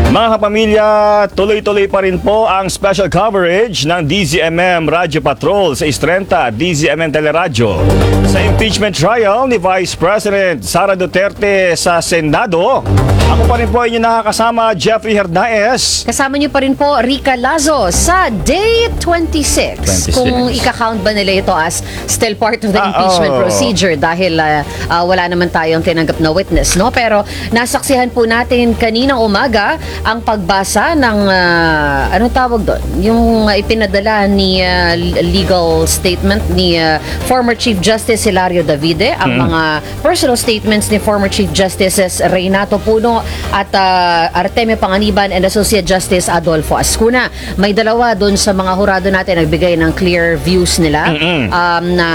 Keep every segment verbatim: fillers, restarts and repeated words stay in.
Mga kapamilya, tuloy-tuloy pa rin po ang special coverage ng D Z M M Radio Patrol sa Istrenta, D Z M M Teleradyo sa impeachment trial ni Vice President Sara Duterte sa Senado. Ako pa rin po inyo nakakasama, Jeffrey Hernaez. Kasama niyo pa rin po, Rica Lazo, sa Day twenty-six. twenty-six. Kung ika-count ba nila ito as still part of the Ah, impeachment oh. procedure dahil uh, uh, wala naman tayong tinanggap na witness, no? Pero nasaksihan po natin kaninang umaga ang pagbasa ng, uh, ano tawag doon? Yung uh, ipinadala ni uh, legal statement ni uh, former Chief Justice Hilario Davide, ang Mm. mga personal statements ni former Chief Justices Reynato Puno at uh, Artemio Panganiban and Associate Justice Adolfo Ascuna. May dalawa doon sa mga hurado natin nagbigay ng clear views nila um, na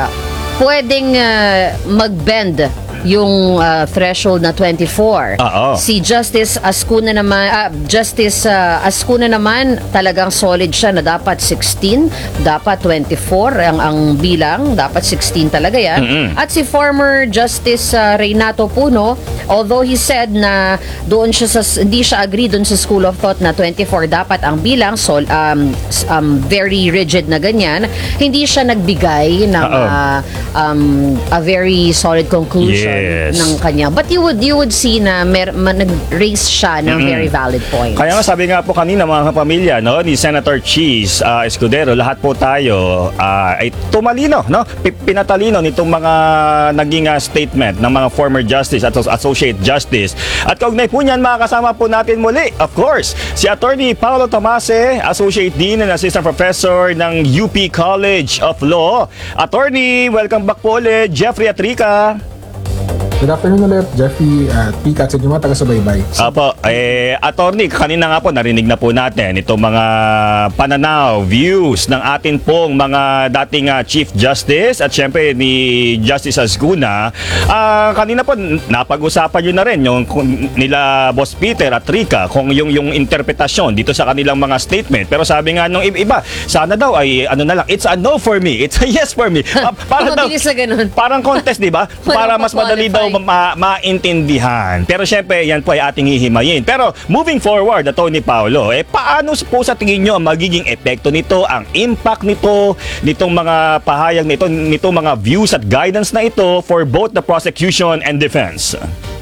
pwedeng uh, mag-bend yung uh, threshold na twenty-four. Oo. Si Justice Ascuna naman, ah, Justice uh, Ascuna naman, talagang solid siya na dapat sixteen, dapat twenty-four ang ang bilang, dapat sixteen talaga yan. Mm-mm. At si former Justice uh, Reynato Puno, although he said na doon siya sa, hindi siya agree doon sa school of thought na twenty-four dapat ang bilang, so um, um, very rigid na ganyan, hindi siya nagbigay ng uh, um, a very solid conclusion. Yes. Ng kanya. But you would you would see na mer, ma, nag-raise siya ng Mm-mm. very valid points. Kaya nga sabi nga po kanina mga kapamilya, no, ni Senator Cheese uh, Escudero, lahat po tayo uh, ay tumalino, no? P- pinatalino nitong mga naging uh, statement ng mga former justice at associate justice. At kaugnay po niyan, makakasama po natin muli, of course, si Attorney Paolo Tomase, Associate Dean and Assistant Professor ng U P College of Law. Attorney, welcome back po ulit, Jeffrey at Rica. Good afternoon ulit, Jeffrey at Pika at sa inyo mga taga-subaybay. Apo, eh, attorney, kanina nga po narinig na po natin itong mga pananaw, views ng atin pong mga dating uh, Chief Justice at syempre ni Justice Ascuna. Uh, kanina po napag-usapan nyo na rin yung kung, nila Boss Peter at Rica kung yung, yung interpretasyon dito sa kanilang mga statement. Pero sabi nga nung iba, sana daw ay ano na lang, it's a no for me, it's a yes for me. Uh, para daw, Mabilis na ganun. parang contest, di ba? Para mas madali daw ma- maintindihan. Pero syempre, yan po ay ating hihimayin. Pero moving forward, Atty. Paolo, eh, paano po sa tingin nyo ang magiging epekto nito, ang impact nito, nitong mga pahayag nito, nitong mga views at guidance na ito for both the prosecution and defense?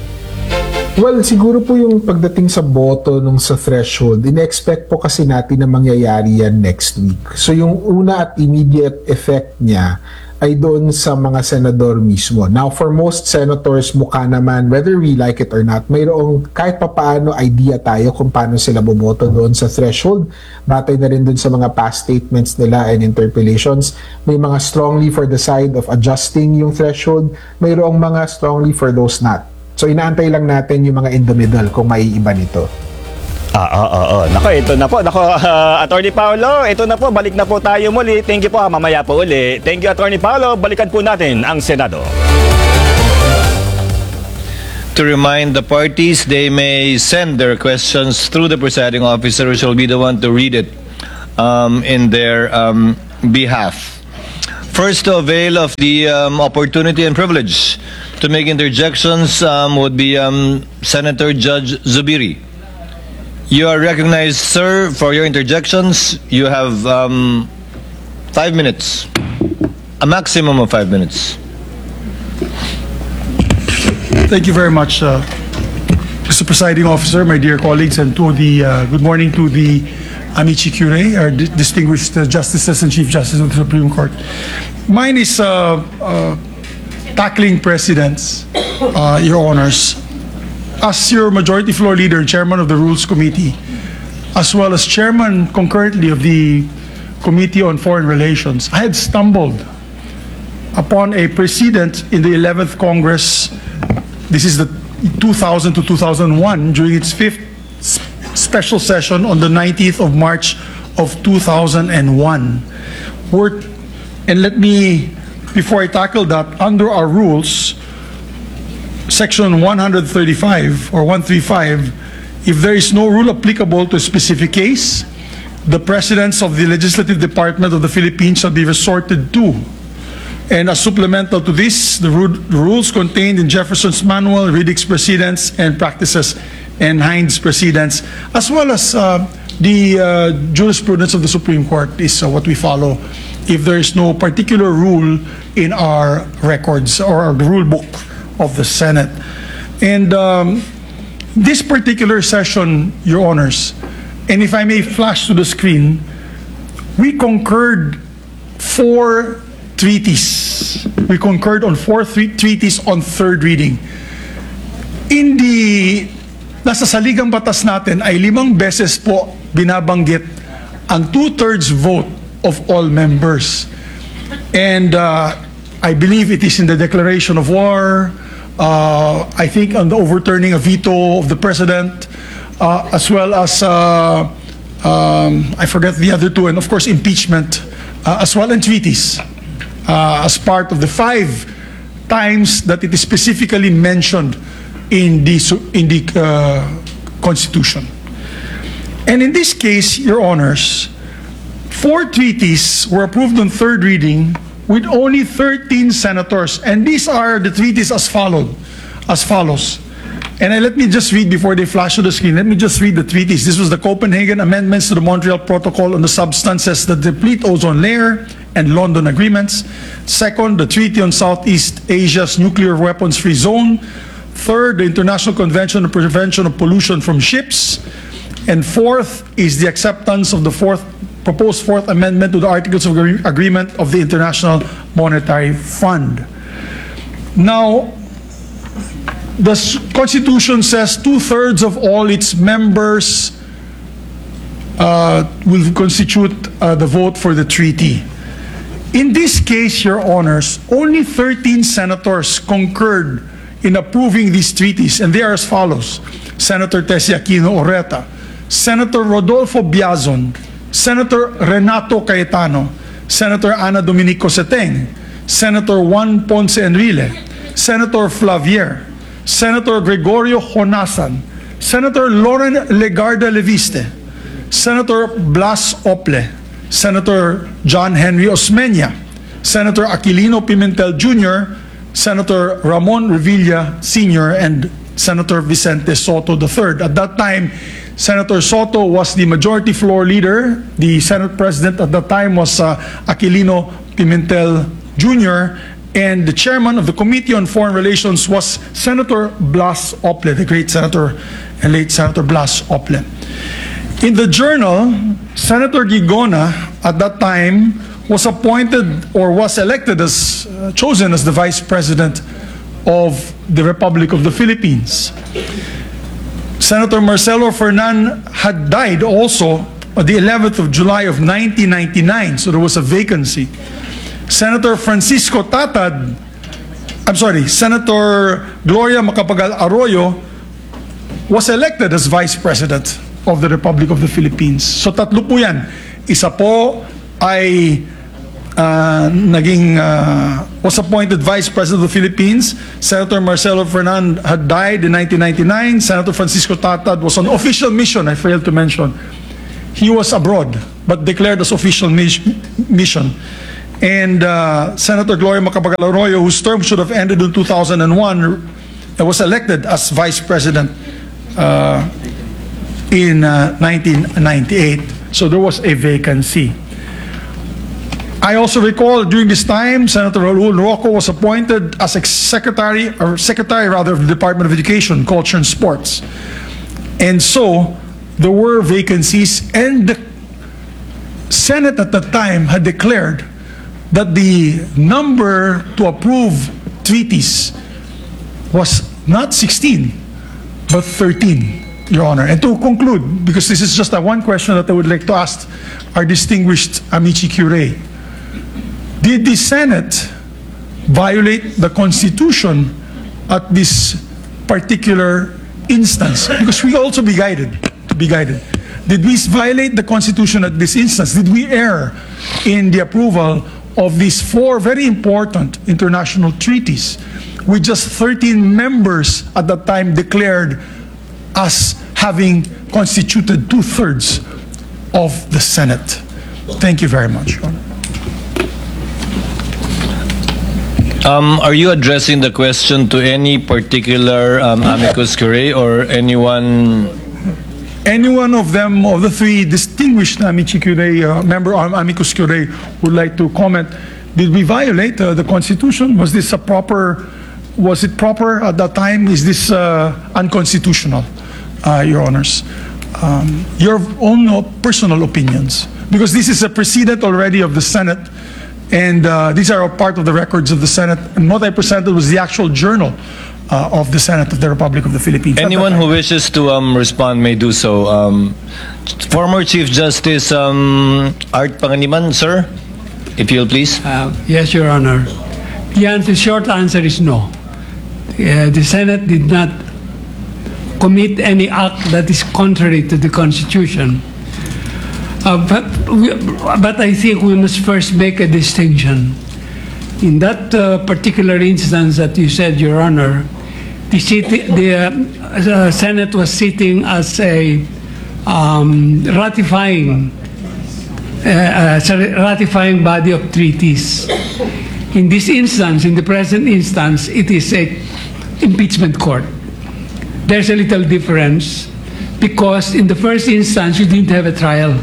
Well, siguro po yung pagdating sa boto nung sa threshold, ine-expect po kasi natin na mangyayari yan next week. So yung una at immediate effect niya ay doon sa mga senador mismo. Now, for most senators, mukha naman, whether we like it or not, mayroong kahit papaano idea tayo kung paano sila boboto doon sa threshold. Batay na rin doon sa mga past statements nila and interpellations. May mga strongly for the side of adjusting yung threshold. Mayroong mga strongly for those not. So, inaantay lang natin yung mga in the middle kung may iba nito. Ah, ah, ah, ah. Nako, ito na po. Nako, uh, Attorney Paolo, ito na po. Balik na po tayo muli. Thank you po. Mamaya po uli. Thank you, Attorney Paolo. Balikan po natin ang Senado. To remind the parties, they may send their questions through the presiding officer, who shall be the one to read it um, in their um, behalf. First to avail of the um, opportunity and privilege to make interjections um, would be um, Senator Judge Zubiri. You are recognized, sir, for your interjections. You have um, five minutes, a maximum of five minutes. Thank you very much, uh, Mister Presiding Officer, my dear colleagues, and to the uh, good morning to the Amici Curie, our di- distinguished uh, justices and Chief Justice of the Supreme Court. Mine is uh, uh, tackling precedents, uh, Your Honors. As your Majority Floor Leader and Chairman of the Rules Committee, as well as Chairman concurrently of the Committee on Foreign Relations, I had stumbled upon a precedent in the eleventh Congress. This is the two thousand to two thousand one, during its fifth special session on the nineteenth of March of two thousand one. We're, and let me, before I tackle that, under our rules, Section one thirty-five or one thirty-five, if there is no rule applicable to a specific case, the presidents of the Legislative Department of the Philippines shall be resorted to. And as supplemental to this, the ru- rules contained in Jefferson's Manual, Riddick's Precedents and Practices and Heinz precedents, as well as uh, the uh, jurisprudence of the Supreme Court is uh, what we follow if there is no particular rule in our records or our rule book of the Senate. And um, this particular session, Your Honors, and if I may flash to the screen, we concurred four treaties. We concurred on four three treaties on third reading. In the, nasa saligang batas natin ay limang beses po binabanggit ang two-thirds vote of all members. And uh, I believe it is in the declaration of war, uh, I think on the overturning a veto of the president, uh, as well as, uh, um, I forget the other two, and of course impeachment, uh, as well, and treaties, uh, as part of the five times that it is specifically mentioned in the, in the uh, Constitution. And in this case, Your Honors, four treaties were approved on third reading with only thirteen senators, and these are the treaties as followed, as follows. And uh, let me just read before they flash to the screen. Let me just read the treaties. This was the Copenhagen Amendments to the Montreal Protocol on the substances that deplete ozone layer and London Agreements. Second, the Treaty on Southeast Asia's Nuclear Weapons Free Zone. Third, the International Convention on Prevention of Pollution from Ships. And fourth is the acceptance of the fourth proposed Fourth Amendment to the Articles of Agree- Agreement of the International Monetary Fund. Now, the s- Constitution says two-thirds of all its members uh, will constitute uh, the vote for the treaty. In this case, Your Honors, only thirteen senators concurred in approving these treaties, and they are as follows: Senator Tessie Aquino Oreta, Senator Rodolfo Biazon, Senator Renato Cayetano, Senator Ana Dominico Seteng, Senator Juan Ponce Enrile, Senator Flavier, Senator Gregorio Honasan, Senator Lauren Legarda Leviste, Senator Blas Ople, Senator John Henry Osmeña, Senator Aquilino Pimentel Junior, Senator Ramon Revilla Senior, and Senator Vicente Soto the third. At that time, Senator Soto was the majority floor leader. The Senate President at that time was uh, Aquilino Pimentel Junior, and the chairman of the Committee on Foreign Relations was Senator Blas Ople, the great Senator and late Senator Blas Ople. In the Journal, Senator Gigona at that time was appointed or was elected as, uh, chosen as the Vice President of the Republic of the Philippines. Senator Marcelo Fernan had died also on the eleventh of July of nineteen ninety-nine, so there was a vacancy. Senator Francisco Tatad, I'm sorry, Senator Gloria Macapagal Arroyo was elected as Vice President of the Republic of the Philippines. So tatlo po yan. Isa po ay uh, naging, uh, was appointed Vice President of the Philippines. Senator Marcelo Fernan had died in nineteen ninety-nine. Senator Francisco Tatad was on official mission, I failed to mention. He was abroad, but declared as official mis- mission. And uh, Senator Gloria Macapagal Arroyo, whose term should have ended in two thousand one, was elected as Vice President uh, in uh, nineteen ninety-eight. So there was a vacancy. I also recall during this time, Senator Raul Rocco was appointed as a secretary, or secretary rather, of the Department of Education, Culture and Sports. And so there were vacancies, and the Senate at that time had declared that the number to approve treaties was not sixteen, but thirteen, Your Honor. And to conclude, because this is just a one question that I would like to ask our distinguished amici curiae, did the Senate violate the Constitution at this particular instance? Because we also be guided, to be guided. Did we violate the Constitution at this instance? Did we err in the approval of these four very important international treaties, with just thirteen members at that time declared as having constituted two-thirds of the Senate? Thank you very much, Your Honor. Um, are you addressing the question to any particular um, amicus curiae or anyone? Any one of them, of the three distinguished Amici Curiae, uh, member of Amicus Curiae, would like to comment? Did we violate uh, the Constitution? Was this a proper? Was it proper at that time? Is this uh, unconstitutional, uh, Your Honors? Um, your own uh, personal opinions, because this is a precedent already of the Senate, and uh, these are a part of the records of the Senate. And what I presented was the actual journal uh, of the Senate of the Republic of the Philippines. Anyone who wishes to um, respond may do so. Um, former Chief Justice um, Art Panganiban, sir, if you'll please. Uh, Yes, Your Honor. The answer, short answer is no. Uh, The Senate did not commit any act that is contrary to the Constitution. Uh, But, we- but I think we must first make a distinction. In that uh, particular instance that you said, Your Honor, the, city, the uh, uh, Senate was sitting as a um, ratifying uh, uh, sorry, ratifying body of treaties. In this instance, in the present instance, it is a impeachment court. There's a little difference because in the first instance, you didn't have a trial.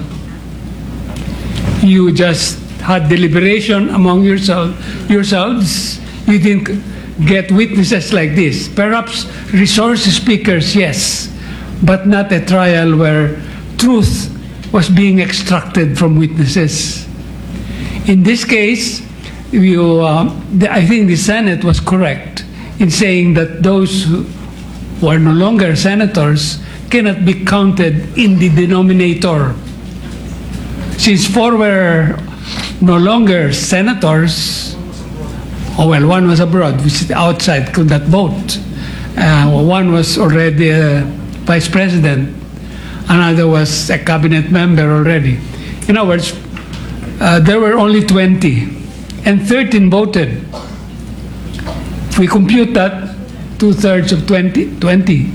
You just had deliberation among yourself, yourselves. You didn't get witnesses like this. Perhaps resource speakers, yes, but not a trial where truth was being extracted from witnesses. In this case, you, uh, the, I think the Senate was correct in saying that those who who are no longer senators cannot be counted in the denominator. Since four were no longer senators, oh well, one was abroad, which is outside, could not vote. Uh, one was already a vice president. Another was a cabinet member already. In other words, uh, there were only twenty, and thirteen voted. If we compute that, two-thirds of twenty, twenty,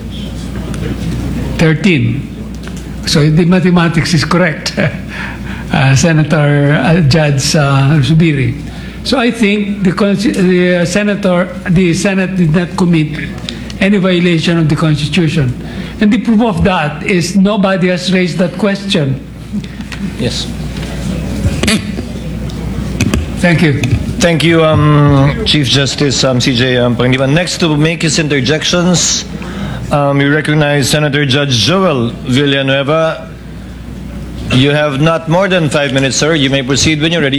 thirteen. So the mathematics is correct, uh, Senator uh, Judge uh, Zubiri. So I think the, the uh, senator, the Senate did not commit any violation of the Constitution, and the proof of that is nobody has raised that question. Yes. Thank you. Thank you, um, Chief Justice um, C J um, Panganiban. Next to make his interjections, um, we recognize Senator Judge Joel Villanueva. You have not more than five minutes, sir. You may proceed when you're ready.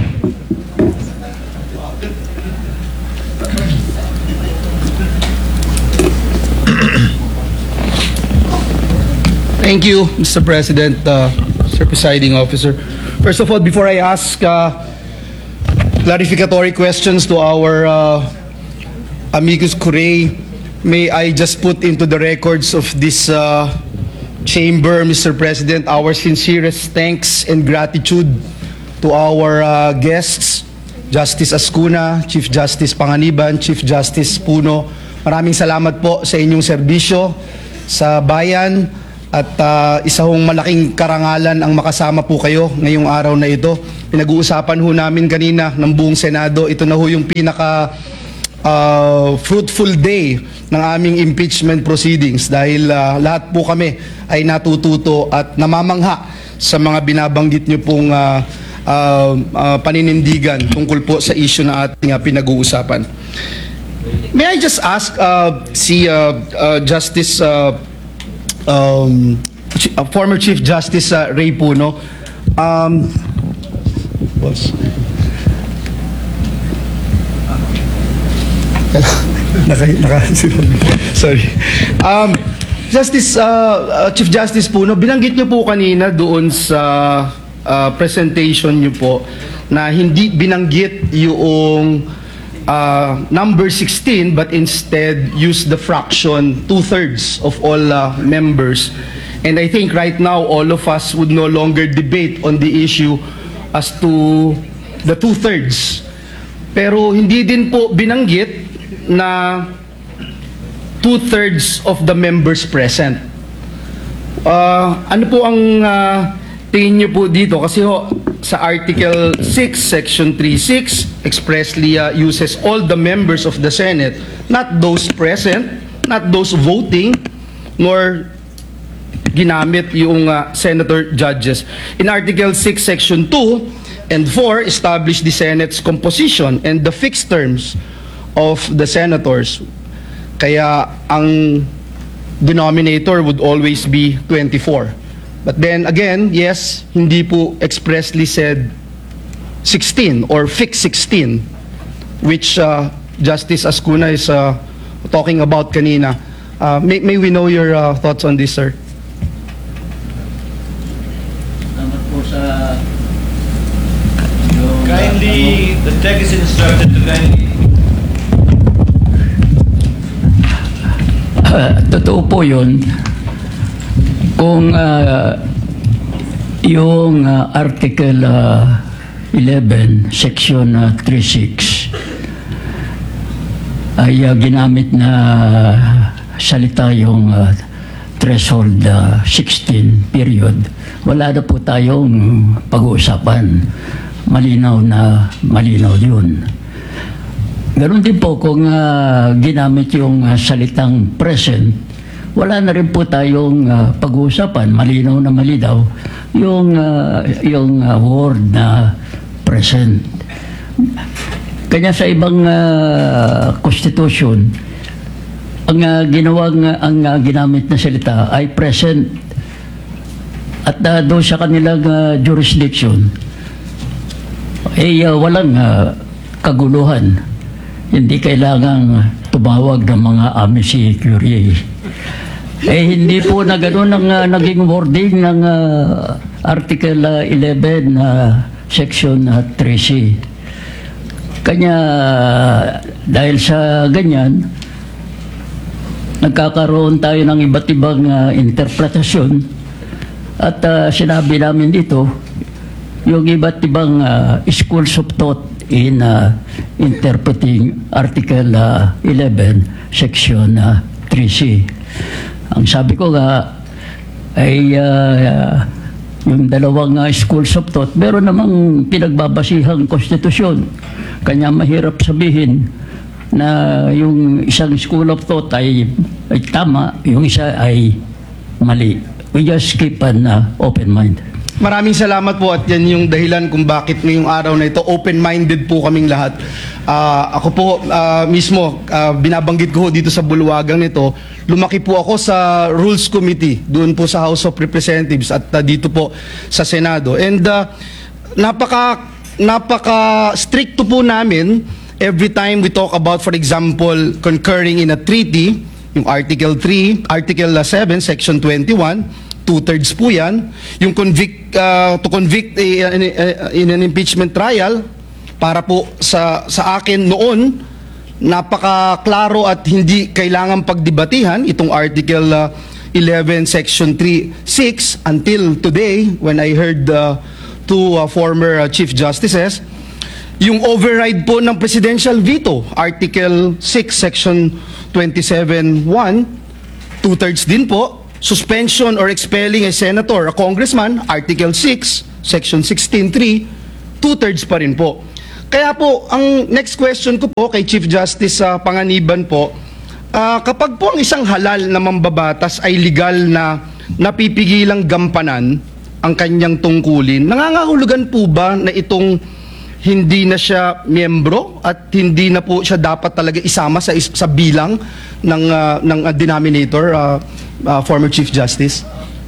Thank you, Mister President, uh, Mister Presiding Officer. First of all, before I ask uh, clarificatory questions to our uh, amicus curiae, may I just put into the records of this uh, chamber, Mister President, our sincerest thanks and gratitude to our uh, guests, Justice Ascuna, Chief Justice Panganiban, Chief Justice Puno. Maraming salamat po sa inyong serbisyo sa bayan at uh, isa hong malaking karangalan ang makasama po kayo ngayong araw na ito. Pinag-uusapan ho namin kanina ng buong Senado, ito na ho yung pinaka uh, fruitful day ng aming impeachment proceedings dahil uh, lahat po kami ay natututo at namamangha sa mga binabanggit nyo pong uh, uh, uh, paninindigan tungkol po sa issue na ating uh, pinag-uusapan. May I just ask uh, si uh, uh, Justice uh, um, uh, former Chief Justice uh, Ray Puno, um, boss. naka, naka, sorry. Um, Justice, uh, uh, Chief Justice Puno, binanggit niyo po kanina doon sa uh, presentation niyo po na hindi binanggit yung uh, number sixteen but instead use the fraction two-thirds of all uh, members. And I think right now all of us would no longer debate on the issue as to the two-thirds. Pero hindi din po binanggit na two-thirds of the members present. Uh, ano po ang uh, tingin niyo po dito? Kasi ho, sa Article six, Section three six, expressly uh, uses all the members of the Senate, not those present, not those voting, nor ginamit yung uh, senator judges. In Article six, Section two and four, establish the Senate's composition and the fixed terms of the senators. Kaya ang denominator would always be twenty-four. But then again, yes, hindi po expressly said sixteen or fixed sixteen, which uh, Justice Ascuna is uh, talking about kanina. Uh, may, may we know your uh, thoughts on this, sir? Kindly, the text is instructed to kindly. Uh, totoo po yun. Kung uh, yung uh, Article uh, eleven, Section uh, three six ay uh, ginamit na salita yung uh, threshold uh, sixteen period, wala na po tayong pag-uusapan. Malinaw na malinaw yun. Ganon din po kung uh, ginamit yung uh, salitang present, wala na rin po tayong uh, pag-uusapan. Malinaw na malinaw yung, uh, yung uh, word na present. Kanya sa ibang uh, constitution, ang uh, ginawang, uh, ang uh, ginamit na salita ay present. At uh, doon sa kanilang uh, jurisdiction, ay uh, walang uh, kaguluhan. Hindi kailangang tumawag ng mga amici curiae. Eh hindi po na gano'n ang uh, naging wording ng uh, Article uh, eleven, uh, Section uh, three C. Kanya uh, dahil sa ganyan, nagkakaroon tayo ng iba't ibang uh, interpretasyon at uh, sinabi namin dito, yung iba't ibang uh, schools of thought in uh, interpreting Article uh, eleven, Section uh, three C. Ang sabi ko nga ay uh, yung dalawang uh, schools of thought, meron namang pinagbabasihang konstitusyon. Kanya mahirap sabihin na yung isang school of thought ay, ay tama, yung isa ay mali. We just keep an uh, open mind. Maraming salamat po at yan yung dahilan kung bakit ngayong araw na ito open-minded po kaming lahat. Uh, ako po uh, mismo, uh, binabanggit ko dito sa bulwagang nito, lumaki po ako sa Rules Committee, doon po sa House of Representatives at uh, dito po sa Senado. And uh, napaka, napaka stricto po namin every time we talk about, for example, concurring in a treaty, yung Article three, Article seven, Section twenty-one, two-thirds po yan. Yung convict, uh, to convict uh, in, uh, in an impeachment trial, para po sa, sa akin noon, napaka-klaro at hindi kailangan pagdebatihan itong Article uh, eleven, Section three six until today, when I heard uh, two uh, former uh, Chief Justices, yung override po ng presidential veto, Article six, Section twenty-seven one, two-thirds din po. Suspension or expelling a senator, a congressman, Article six, Section sixteen three, two-thirds pa rin po. Kaya po, ang next question ko po kay Chief Justice uh, Panganiban po, uh, kapag po ang isang halal na mambabatas ay legal na napipigilang gampanan ang kanyang tungkulin, nangangahulugan po ba na itong hindi na siya miyembro at hindi na po siya dapat talaga isama sa, sa bilang ng, uh, ng uh, denominator, uh, uh, former Chief Justice?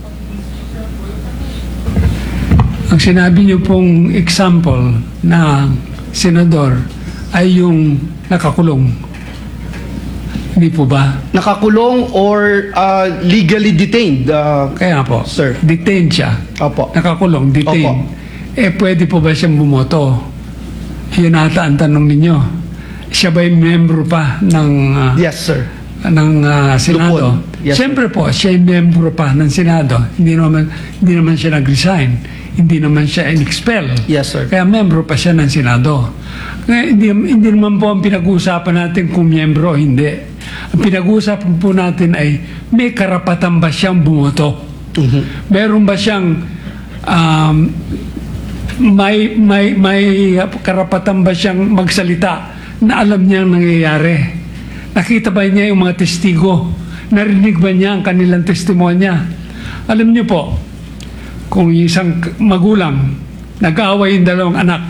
Ang sinabi niyo pong example na senador ay yung nakakulong. Hindi po ba? Nakakulong or uh, legally detained? Uh, Kaya po, Sir. detained siya. Opo. Nakakulong, detained. Opo. Eh, pwede po ba siyang bumoto? Yun ata ang tanong ninyo. Siya ba'y membro pa ng uh, Yes, sir. ng uh, Senado? Lupon. Yes, Siyempre po, siya ay membro pa ng Senado. Hindi naman, hindi naman siya nag-resign. Hindi naman siya in-expel. Yes, sir. Kaya membro pa siya ng Senado. Ngayon, hindi, hindi naman po ang pinag-uusapan natin kung membro o hindi. Ang pinag-uusapan po natin ay may karapatan ba siyang bumoto? Mm-hmm. Meron ba siyang um, may, may, may karapatan ba siyang magsalita na alam niya ang nangyayari? Nakita ba niya yung mga testigo? Narinig ba niya ang kanilang testimonya? Alam niyo po, kung isang magulang nag-aaway yung dalawang anak,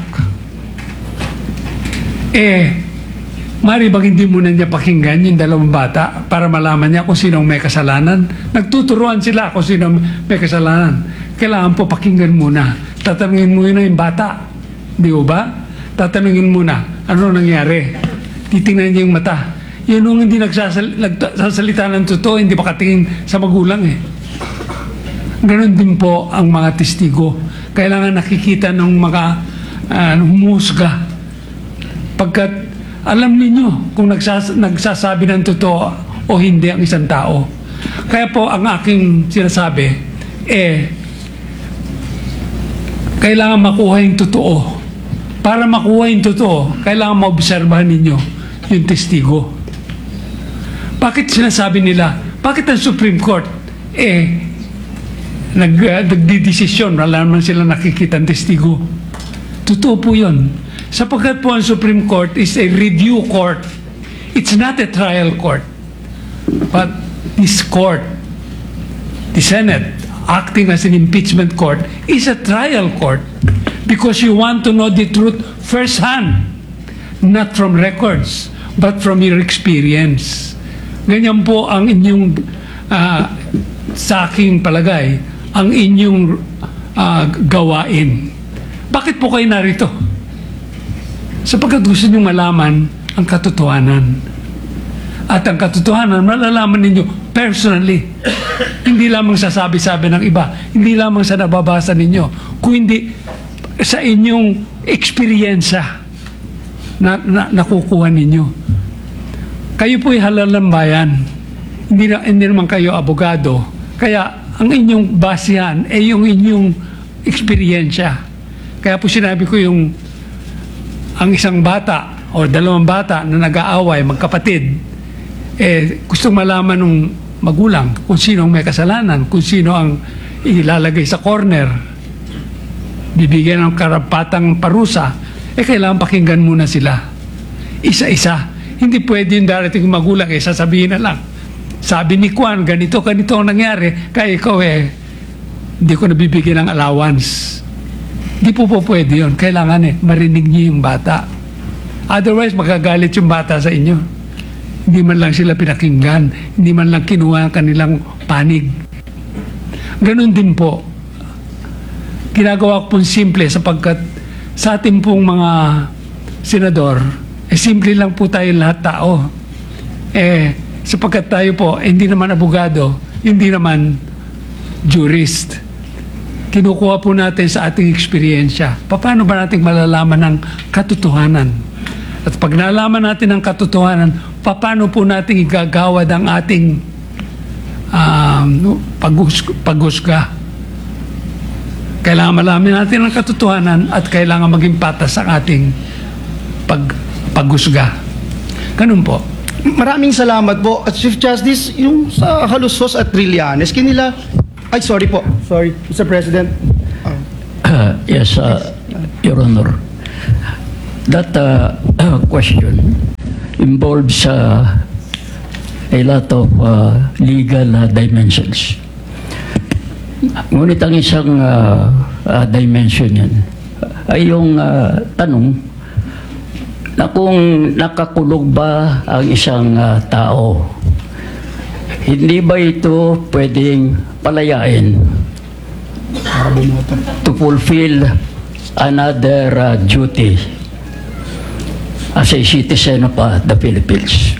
eh, mari bang hindi muna niya pakinggan yung dalawang bata para malaman niya kung sino may kasalanan? Nagtuturuan sila kung sino may kasalanan. Kailangan po pakinggan muna. Tatanungin muna yung bata. Di ba? Tatanungin muna, ano nangyari? Titingnan niya yung mata. Yun nung hindi nagsasal nagsasalita ng totoo, hindi pa katingin sa magulang eh. Ganon din po ang mga testigo. Kailangan nakikita ng mga uh, humusga. Pagkat alam ninyo kung nagsas nagsasabi ng totoo o hindi ang isang tao. Kaya po ang aking sinasabi, eh, kailangan makuha yung totoo. Para makuha yung totoo, kailangan maobserbahan ninyo yung testigo. Bakit sinasabi nila? Bakit ang Supreme Court, eh, nag, uh, nagdidesisyon, wala naman sila nakikita ang testigo. Totoo po yun. Sapagkat po ang Supreme Court is a review court. It's not a trial court. But this court, the Senate, acting as an impeachment court, is a trial court because you want to know the truth firsthand, not from records, but from your experience. Ganyan po ang inyong, uh, sa aking palagay, ang inyong uh, gawain. Bakit po kayo narito? Sapagkat gusto nyo malaman ang katotohanan. At ang katotohanan, malalaman ninyo personally. Hindi lamang sa sabi-sabi ng iba, hindi lamang sa nababasa ninyo, kundi sa inyong eksperyensya na, na nakukuha ninyo. Kayo po'y halal ng bayan. Hindi, na, hindi naman kayo abogado. Kaya ang inyong basihan ay yung inyong eksperyensya. Kaya po sinabi ko yung ang isang bata o dalawang bata na nag-aaway, magkapatid, eh, gustong malaman ng magulang kung sino ang may kasalanan, kung sino ang ilalagay sa corner, bibigyan ng karapatang parusa, eh kailangan pakinggan muna sila. Isa-isa. Hindi pwede yung darating magulang, eh sasabihin na lang. Sabi ni Juan, ganito, ganito ang nangyari, kaya ikaw eh, hindi ko nabibigyan ng allowance. Hindi po po pwede yun. Kailangan eh, marinig niyo yung bata. Otherwise, magagalit yung bata sa inyo. Hindi man lang sila pinakinggan, hindi man lang kinuha ang kanilang panig. Ganun din po. Ginagawa ko pong simple sapagkat sa ating pong mga senador, eh simple lang po tayo lahat tao. Eh, sapagkat tayo po, eh, hindi naman abogado, hindi naman jurist. Kinukuha po natin sa ating eksperyensya. Paano ba natin malalaman ng katotohanan? At pag nalaman natin ang katotohanan, paano po natin igagawad ang ating um, paghus paghusga? Kailangan malaman natin ang katotohanan at kailangan maging patas ang ating pag paghusga. Ganun po. Maraming salamat po. At Chief Justice, yung sa Halusos at Trillanes, kinila... Ay, sorry po. Sorry, Mister President. Uh, Uh, yes, uh, Your Honor. That uh, uh, question involves uh, a lot of uh, legal uh, dimensions. Ngunit ang isang uh, uh, dimension yan ay yung uh, tanong na kung nakakulog ba ang isang uh, tao. Hindi ba ito pwedeng palayain to fulfill another uh, duty as a citizen of uh, the Philippines?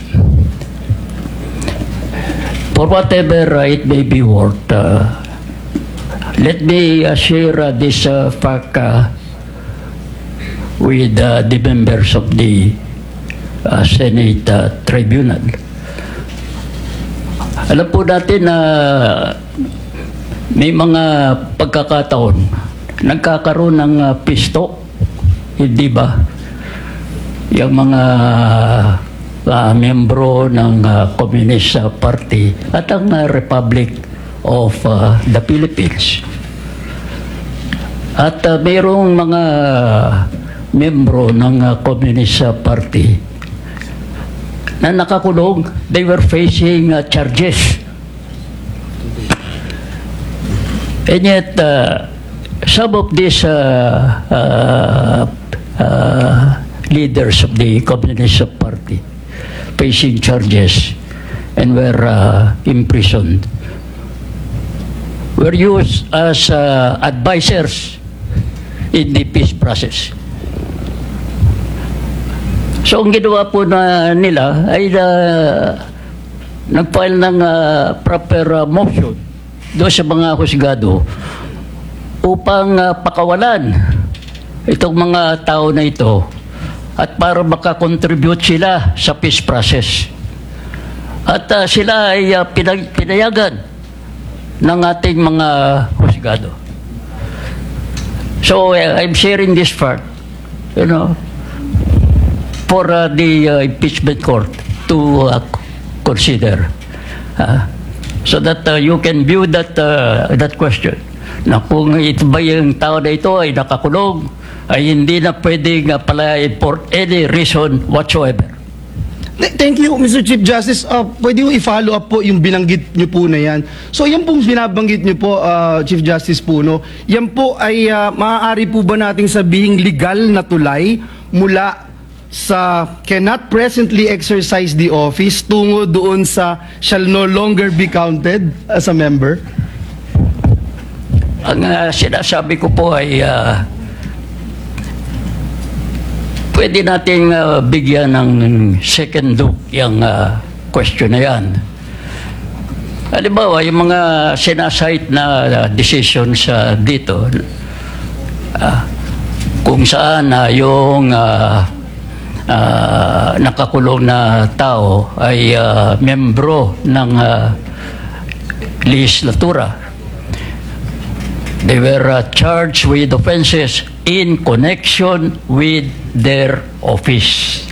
For whatever uh, it may be worth, uh, let me uh, share uh, this uh, fact uh, with uh, the members of the uh, Senate uh, Tribunal. Alam po natin na uh, may mga pagkakataon nagkakaroon ng uh, pisto, hindi ba? Yung mga uh, membro ng uh, Communist uh, Party at ang uh, Republic of uh, the Philippines. At uh, mayroong mga membro ng uh, Communist uh, Party na nakakulong. They were facing uh, charges. And yet, uh, some of these uh, uh, uh, leaders of the Communist Party facing charges and were uh, imprisoned were used as uh, advisors in the peace process. So ang ginawa po na nila ay uh, nag-file ng uh, proper uh, motion doon sa mga husgado upang uh, pakawalan itong mga tao na ito at para makakontribute sila sa peace process. At uh, sila ay uh, pinag- pinayagan ng ating mga husgado. So uh, I'm sharing this part, you know, for uh, the uh, impeachment court to uh, consider, uh, so that uh, you can view that uh, that question. Na kung ito ba yung tao na ito ay nakakulong, ay hindi na pwedeng uh, palayain for any reason whatsoever. Th- Thank you, Mister Chief Justice. Uh, pwede yung i-follow up po yung binanggit nyo po na yan. So yan pong binabanggit nyo po, uh, Chief Justice Puno, yan po ay uh, maaari po ba nating sabihing legal na tulay mula sa cannot presently exercise the office tungo doon sa shall no longer be counted as a member? Ang uh, sinasabi ko po ay uh, pwede nating uh, bigyan ng second look yung uh, question na yan. Halimbawa, yung mga sinasite na uh, decisions uh, dito, uh, kung saan uh, yung uh, uh, nakakulong na tao ay uh, membro ng uh, legislatura. They were uh, charged with offenses in connection with their office.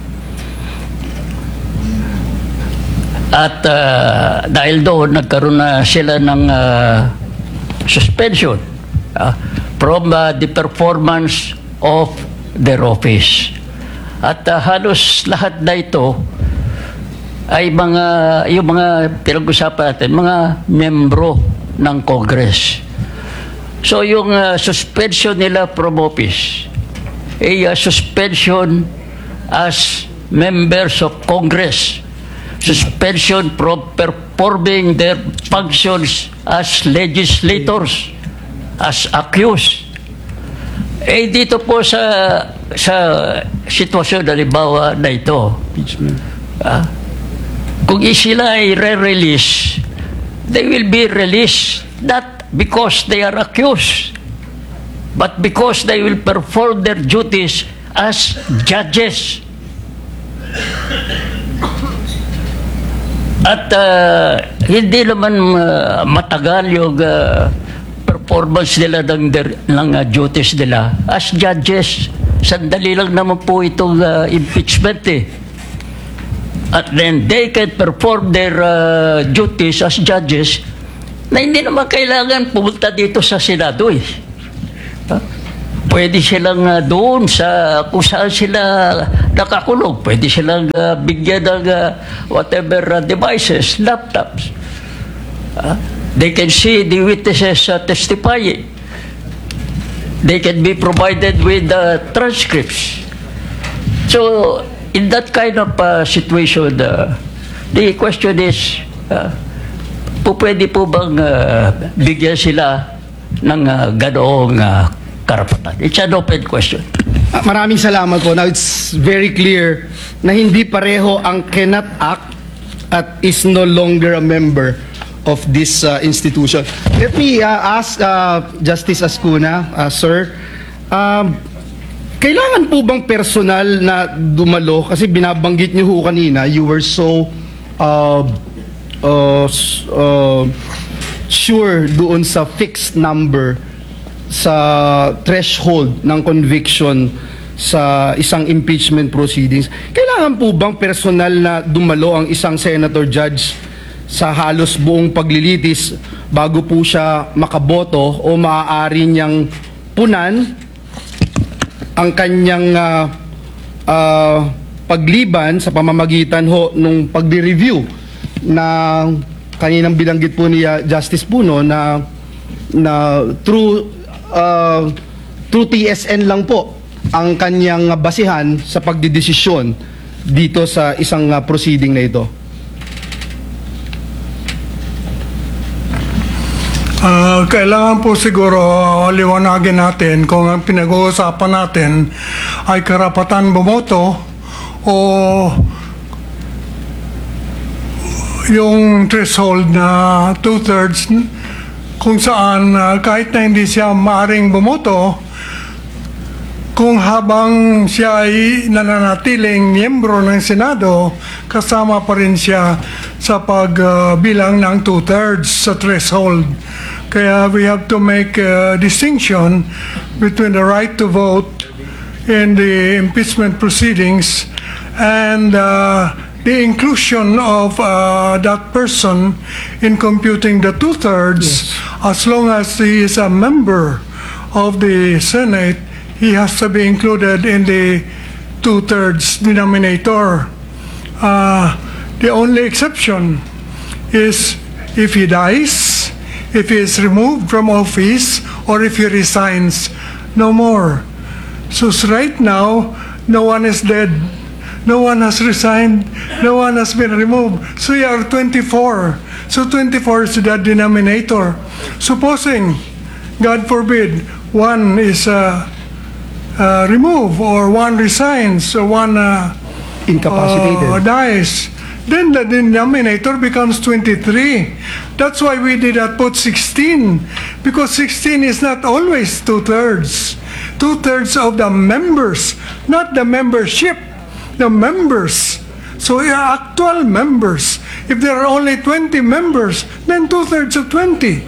At uh, dahil doon, nagkaroon na sila ng uh, suspension uh, from uh, the performance of their office. At uh, halos lahat na ito ay mga, yung mga pinag-usapan natin, mga membro ng Congress. So yung uh, suspension nila from office, a uh, suspension as members of Congress, suspension from performing their functions as legislators, as accused. Eh dito po sa sa sitwasyon halimbawa na ito, ah, kung sila ay re-release, they will be released not because they are accused, but because they will perform their duties as judges. At uh, hindi naman uh, matagal yung uh, performance nila ng, ng uh, duties nila as judges. Sandali lang naman po itong uh, impeachment eh. At then they can perform their uh, duties as judges na hindi naman kailangan pumunta dito sa Senado eh. Ha? Pwede silang uh, doon sa kung saan sila nakakulong. Pwede silang uh, bigyan ng uh, whatever uh, devices, laptops. Ha? They can see the witnesses uh, testifying. They can be provided with uh, transcripts. So, in that kind of uh, situation, uh, the question is, uh, po pwede po bang uh, bigyan sila ng uh, ganoong uh, karapatan? It's an open question. Ah, maraming salamat po. Now it's very clear na hindi pareho ang cannot act at is no longer a member of this uh, institution. Let me uh, ask uh, Justice Ascuna, uh, sir, um, kailangan po bang personal na dumalo? Kasi binabanggit niyo ho kanina, you were so uh, uh, uh, sure doon sa fixed number sa threshold ng conviction sa isang impeachment proceedings. Kailangan po bang personal na dumalo ang isang senator judge sa halos buong paglilitis bago po siya makaboto o maaari niyang punan ang kanyang ah, ah, pagliban sa pamamagitan ho nung pagdi-review na kaninang binanggit po ni ah, Justice Puno na na through ah, through T S N lang po ang kanyang basihan sa pagdidesisyon dito sa isang ah, proceeding na ito. Ah, kailangan po siguro liwanagin natin kung ang pinag-uusapan natin ay karapatan bumoto o yung threshold na two-thirds kung saan ah, kahit na hindi siya maaring bumoto, kung habang siya ay nananatiling miyembro ng Senado, kasama pa rin siya sa pagbilang ng two-thirds sa threshold. Kaya we have to make a distinction between the right to vote in the impeachment proceedings and uh, the inclusion of uh, that person in computing the two-thirds. As long as he is a member of the Senate, he has to be included in the two-thirds denominator. Uh, the only exception is if he dies, if he is removed from office, or if he resigns, no more. So s- right now, no one is dead. No one has resigned. No one has been removed. So you are twenty-four. So twenty-four is the denominator. Supposing, God forbid, one is uh, uh, removed, or one resigns, or one uh, Incapacitated. uh, dies, then the denominator becomes twenty-three. That's why we did not put sixteen, because sixteen is not always two-thirds. Two-thirds of the members, not the membership, the members. So yeah, actual members. If there are only twenty members, then two-thirds of twenty.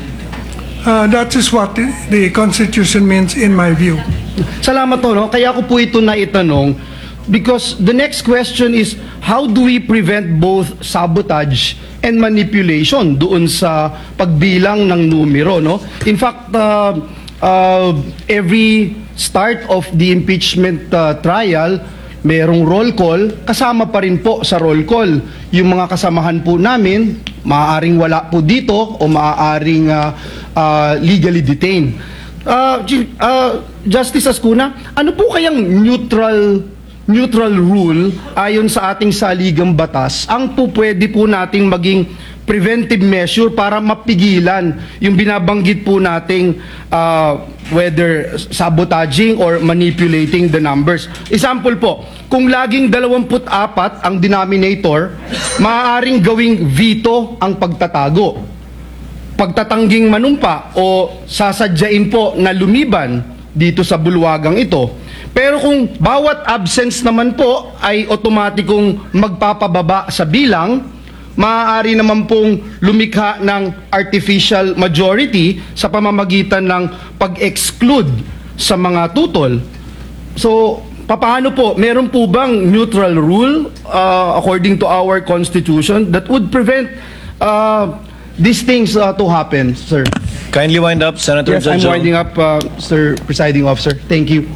Uh, that is what the, the Constitution means in my view. Salamat po, no? Kaya ko po ito na itanong because the next question is how do we prevent both sabotage and manipulation doon sa pagbilang ng numero, no? In fact, uh, uh, every start of the impeachment uh, trial, merong roll call, kasama pa rin po sa roll call yung mga kasamahan po namin, maaaring wala po dito o maaaring uh, uh, legally detained. Uh, Chief- uh, Justice Ascuna, ano po kayang neutral neutral rule ayon sa ating saligang batas ang po pwede po nating maging preventive measure para mapigilan yung binabanggit po nating uh, whether sabotaging or manipulating the numbers. Example po, kung laging dalawampu't apat ang denominator, maaaring gawing veto ang pagtatago. Pagtatangging manumpa o sasadyain po na lumiban dito sa bulwagang ito. Pero kung bawat absence naman po ay otomatikong magpapababa sa bilang, maaari naman pong lumikha ng artificial majority sa pamamagitan ng pag-exclude sa mga tutol. So, papaano po? Meron po bang neutral rule uh, according to our Constitution that would prevent uh, these things uh, to happen, sir? Kindly wind up, Senator Yes, I'm Jojo. winding up, uh, Sir Presiding Officer. Thank you.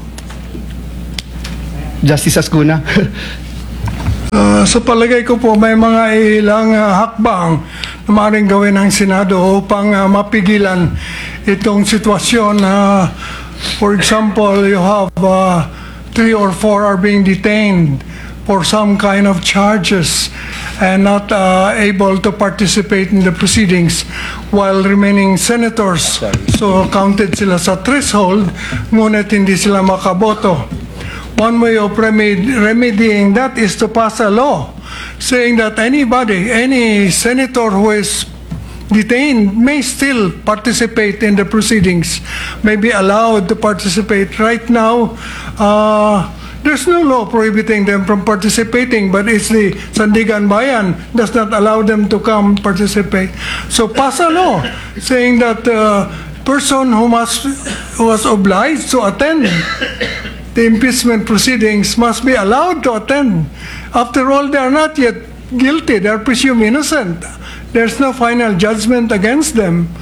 Justice Ascuna. Uh, sa palagay ko po, may mga ilang uh, hakbang na maaaring gawin ng Senado upang uh, mapigilan itong sitwasyon. Uh, for example, you have uh, three or four are being detained for some kind of charges and not uh, able to participate in the proceedings while remaining senators. So counted sila sa threshold, ngunit hindi sila makaboto. One way of remedy, remedying that is to pass a law saying that anybody, any senator who is detained may still participate in the proceedings, may be allowed to participate. Right now, uh, there's no law prohibiting them from participating, but it's the Sandigan Bayan does not allow them to come participate. So pass a law saying that uh, person who must who was obliged to attend the impeachment proceedings must be allowed to attend. After all, they are not yet guilty. They are presumed innocent. There's no final judgment against them.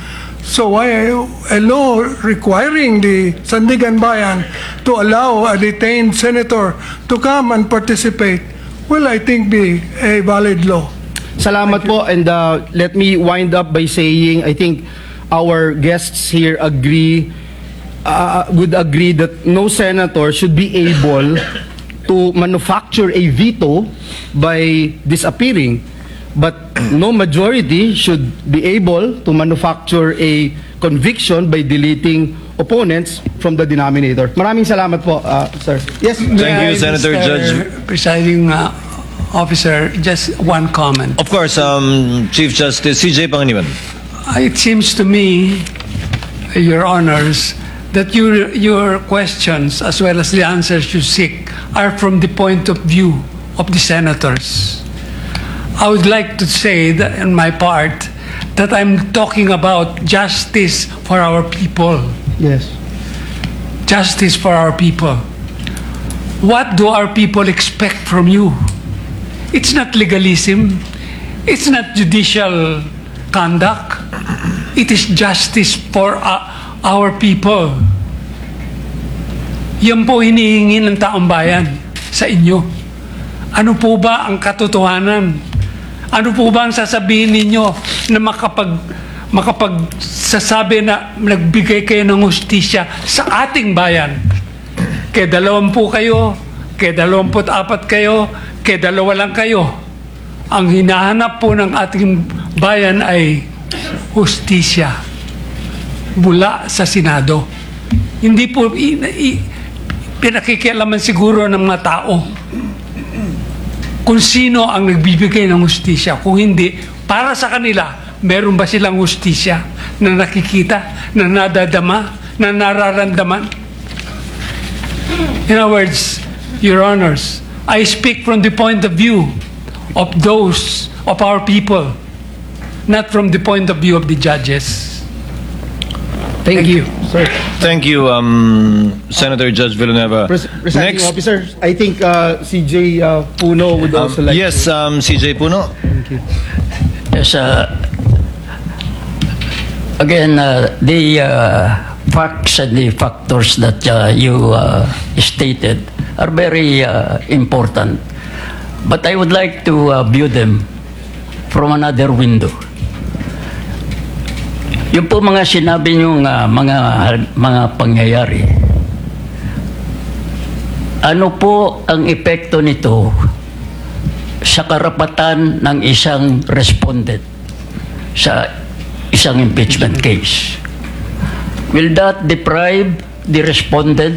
So why a law requiring the Sandigan Bayan to allow a detained senator to come and participate will, I think, be a valid law. Salamat po, and uh, let me wind up by saying I think our guests here agree uh, would agree that no senator should be able to manufacture a veto by disappearing, but no majority should be able to manufacture a conviction by deleting opponents from the denominator. Maraming salamat po, uh, sir. Yes. Thank you, Senator Mister Judge. Presiding uh, Officer, just one comment. Of course, um, Chief Justice C J Panganiban. It seems to me, Your Honors, that your, your questions as well as the answers you seek are from the point of view of the senators. I would like to say that in my part that I'm talking about justice for our people. Yes. Justice for our people. What do our people expect from you? It's not legalism. It's not judicial conduct. It is justice for uh, our people. Yan po hinihingi ng taong bayan sa inyo. Ano po ba ang katotohanan? Ano po ba ang sasabihin ninyo na makapag, makapagsasabi na nagbigay kayo ng hustisya sa ating bayan? Kaya dalawampu kayo, kaya dalawamput apat kayo, kaya dalawa lang kayo. Ang hinahanap po ng ating bayan ay hustisya mula sa Senado. Hindi po i, i, pinakikialaman siguro ng mga tao kung sino ang nagbibigay ng hustisya. Kung hindi, para sa kanila, meron ba silang hustisya na nakikita, na nadadama, na nararamdaman? In other words, Your Honors, I speak from the point of view of those, of our people, not from the point of view of the judges. Thank, Thank you. Sir. Thank you, um, Senator Judge Villanueva. Pres- Presiding Next, Officer, I think uh, C J uh, Puno would um, also like yes, to... um, C J Puno. Yes, uh, again, uh, the uh, facts and the factors that uh, you uh, stated are very uh, important. But I would like to uh, view them from another window. Yung po mga sinabi niyong uh, mga, mga pangyayari, ano po ang epekto nito sa karapatan ng isang respondent sa isang impeachment case? Will that deprive the respondent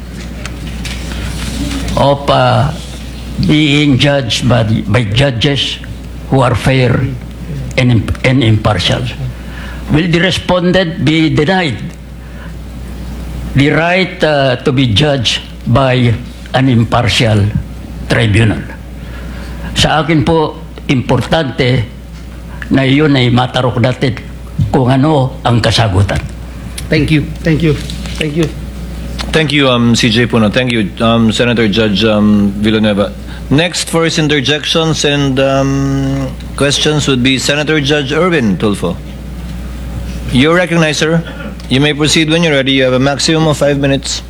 of uh, being judged by, by judges who are fair and, imp- and impartial? Will the respondent be denied the right uh, to be judged by an impartial tribunal? Sa akin po, importante na iyon ay matarok natin kung ano ang kasagutan. Thank you. Thank you. Thank you. Thank you, um, C J Puno. Thank you, um, Senator Judge um, Villanueva. Next for his interjections and um, questions would be Senator Judge Erwin Tulfo. You're recognized, sir. You may proceed when you're ready. You have a maximum of five minutes.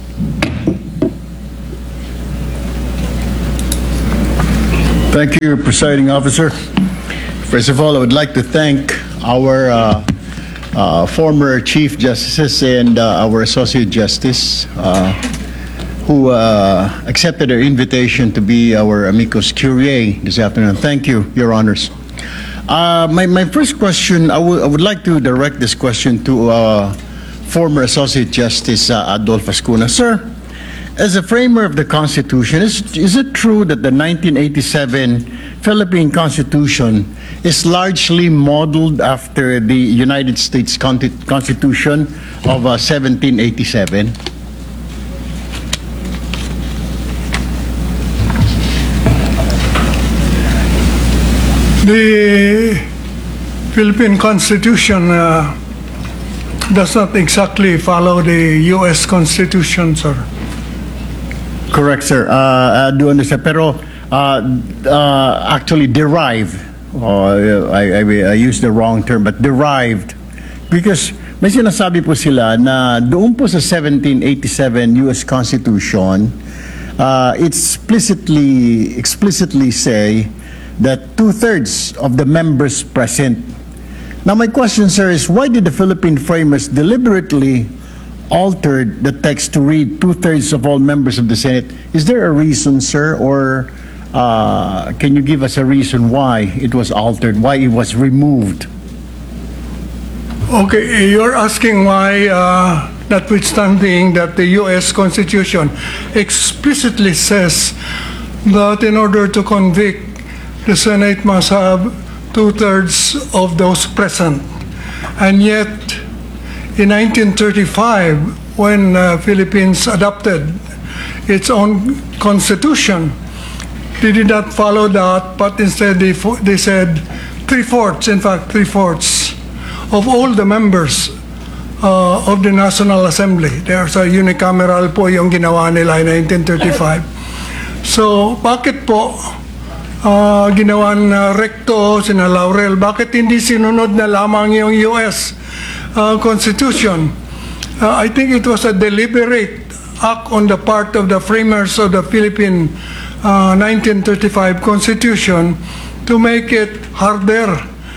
Thank you, Presiding Officer. First of all, I would like to thank our uh, uh, former Chief Justices and uh, our Associate Justice uh, who uh, accepted our invitation to be our amicus curiae this afternoon. Thank you, Your Honors. Uh, my, my first question, I would I would like to direct this question to uh, former Associate Justice uh, Adolfo Ascuna. Sir, as a framer of the Constitution, is, is it true that the nineteen eighty-seven Philippine Constitution is largely modeled after the United States Conti- Constitution of uh, seventeen eighty-seven? The Philippine Constitution uh, does not exactly follow the U S Constitution, sir. Correct, sir. Uh, I do understand. Pero uh, uh, actually derived, uh, I, I, I used the wrong term, but derived, because may sinasabi po sila na doon po sa seventeen eighty-seven U S Constitution, uh, explicitly explicitly say that two-thirds of the members present. Now my question, sir, is why did the Philippine framers deliberately altered the text to read two-thirds of all members of the Senate? Is there a reason, sir, or uh, can you give us a reason why it was altered, why it was removed? Okay, you're asking why, uh, notwithstanding that the U S Constitution explicitly says that in order to convict, the Senate must have two-thirds of those present. And yet, in nineteen thirty-five, when uh, Philippines adopted its own constitution, they did not follow that, but instead they, fo- they said three-fourths, in fact, three-fourths of all the members uh, of the National Assembly. There's a unicameral po yung ginawa nila in nineteen thirty-five. So, bakit po uh, ginawa na recto, sina Laurel, bakit hindi sinunod na lamang yung U S uh, Constitution? Uh, I think it was a deliberate act on the part of the framers of the Philippine uh, nineteen thirty-five Constitution to make it harder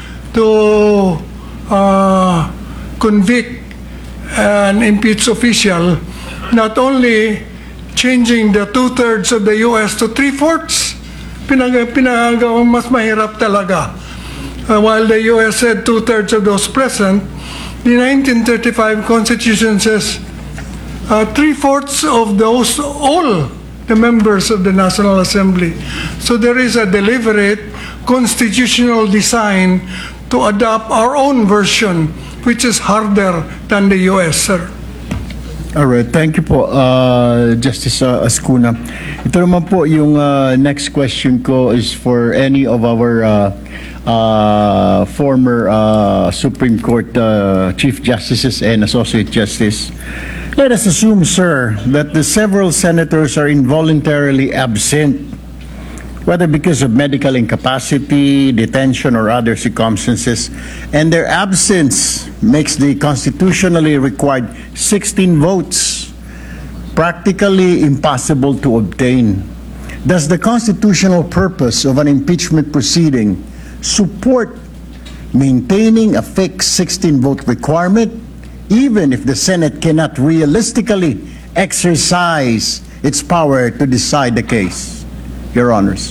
to uh, convict an impeached official, not only changing the two-thirds of the U S to three-fourths, pinag pinagawang mas mahirap talaga. Uh, while the U S said two-thirds of those present, the nineteen thirty-five Constitution says uh, three-fourths of those, all the members of the National Assembly. So there is a deliberate constitutional design to adopt our own version, which is harder than the U S, sir. All right, thank you po, uh, Justice uh, Ascuna. Ito naman po yung uh, next question ko is for any of our uh, uh, former uh, Supreme Court uh, Chief Justices and Associate Justice. Let us assume, sir, that the several senators are involuntarily absent, whether because of medical incapacity, detention, or other circumstances, and their absence makes the constitutionally required sixteen votes practically impossible to obtain. Does the constitutional purpose of an impeachment proceeding support maintaining a fixed sixteen-vote requirement, even if the Senate cannot realistically exercise its power to decide the case? Your Honors.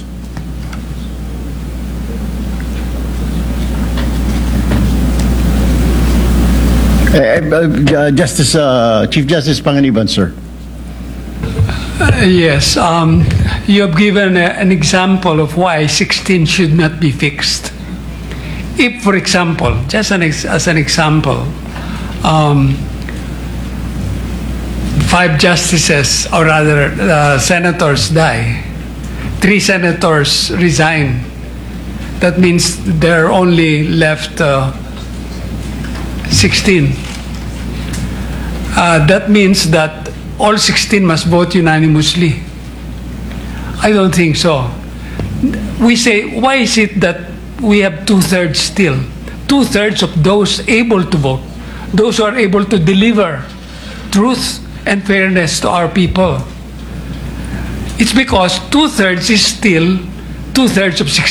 Uh, uh, Justice, uh, Chief Justice Panganiban, sir. Uh, yes, um, you have given a, an example of why sixteen should not be fixed. If, for example, just an ex as an example, um, five justices, or rather uh, senators die, three senators resign, that means there are only left uh, sixteen. Uh, that means that all sixteen must vote unanimously. I don't think so. We say, why is it that we have two-thirds still? Two-thirds of those able to vote, those who are able to deliver truth and fairness to our people. It's because two-thirds is still two-thirds of sixteen.